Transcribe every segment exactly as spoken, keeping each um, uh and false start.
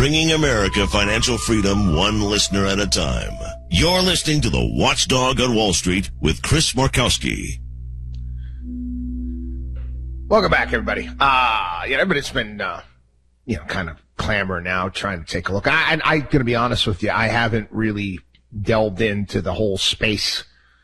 bringing America financial freedom one listener at a time. You're listening to The Watchdog on Wall Street with Chris Markowski. Welcome back, everybody. Uh, yeah, everybody's been, uh, you know, kind of clamoring now, trying to take a look. I, and I'm going to be honest with you, I haven't really delved into the whole SpaceX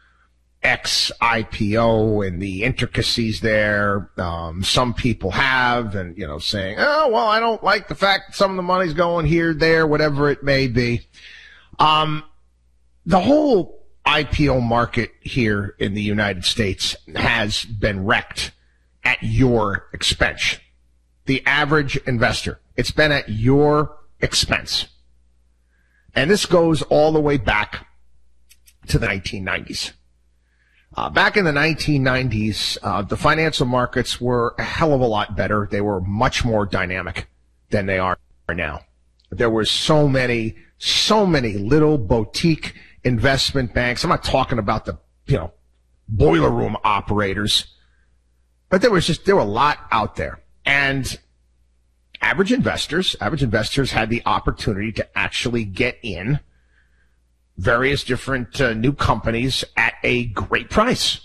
I P O and the intricacies there. Um, some people have, and, you know, saying, oh, well, I don't like the fact that some of the money's going here, there, whatever it may be. Um, the whole I P O market here in the United States has been wrecked at your expense. The average investor. It's been at your expense. And this goes all the way back to the nineteen nineties. Uh, back in the nineteen nineties, uh, the financial markets were a hell of a lot better. They were much more dynamic than they are now. There were so many, so many little boutique investment banks. I'm not talking about the, you know, boiler room operators. But there was just, there were a lot out there. And average investors, average investors had the opportunity to actually get in various different uh, new companies at a great price.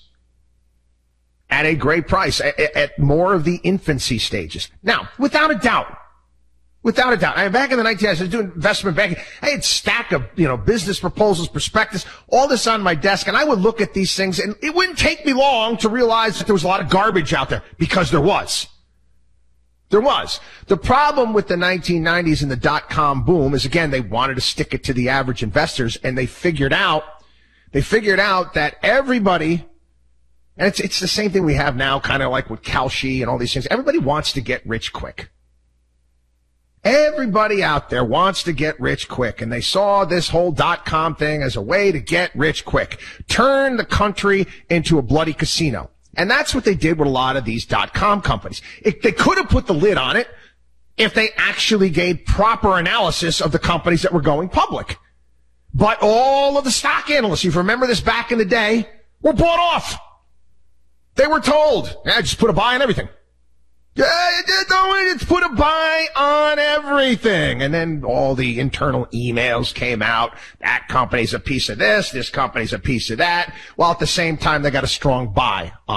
At a great price, at, at more of the infancy stages. Now, without a doubt, without a doubt, I mean, back in the nineties, I was doing investment banking. I had a stack of, you know, business proposals, prospectus, all this on my desk, and I would look at these things, and it wouldn't take me long to realize that there was a lot of garbage out there, because there was. There was. The problem with the nineteen nineties and the dot-com boom is, again, they wanted to stick it to the average investors, and they figured out, they figured out that everybody, and it's, it's the same thing we have now, kind of like with Kalshi and all these things. Everybody wants to get rich quick. Everybody out there wants to get rich quick, and they saw this whole dot-com thing as a way to get rich quick. Turn the country into a bloody casino. And that's what they did with a lot of these dot-com companies. It, they could have put the lid on it if they actually gave proper analysis of the companies that were going public. But all of the stock analysts, you remember this back in the day, were bought off. They were told, yeah, just put a buy on everything. Yeah, don't put a buy on everything. And then all the internal emails came out. That company's a piece of this. This company's a piece of that. While at the same time, they got a strong buy on